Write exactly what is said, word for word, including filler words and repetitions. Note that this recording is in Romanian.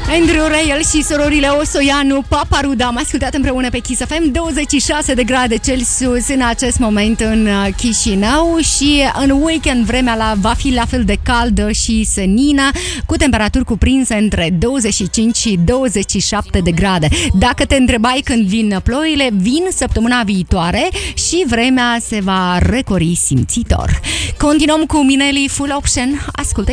Andrew Rayel și sororile Osoianu, Paparuda. Am ascultat împreună pe Kiss F M. douăzeci și șase de grade Celsius în acest moment în Chișinău și în weekend vremea la, va fi la fel de caldă și senină, cu temperaturi cuprinse între douăzeci și cinci și douăzeci și șapte de grade. Dacă te întrebai când vin ploile, vin săptămâna viitoare și vremea se va recori simțitor. Continuăm cu Mineli Full Option. Ascultă